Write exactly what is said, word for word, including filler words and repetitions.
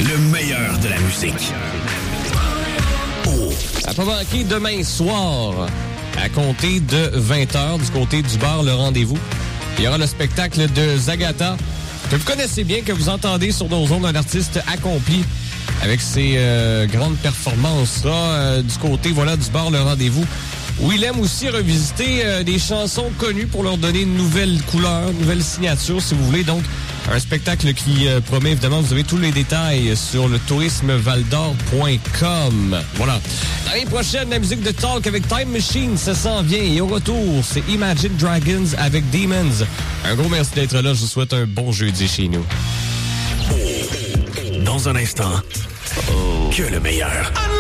Le meilleur de la musique. Oh. À pas manquer demain soir, à compter de vingt heures, du côté du bar Le Rendez-vous, il y aura le spectacle de Zagata, que vous connaissez bien, que vous entendez sur nos ondes, un artiste accompli avec ses euh, grandes performances là, euh, du côté voilà du bar Le Rendez-vous, où il aime aussi revisiter euh, des chansons connues pour leur donner une nouvelle couleur, une nouvelle signature, si vous voulez. Donc, un spectacle qui euh, promet, évidemment, vous avez tous les détails sur le tourisme val d'or point com. Voilà. L'année prochaine, la musique de Talk avec Time Machine, ça s'en vient. Et au retour, c'est Imagine Dragons avec Demons. Un gros merci d'être là. Je vous souhaite un bon jeudi chez nous. Dans un instant, oh. que le meilleur.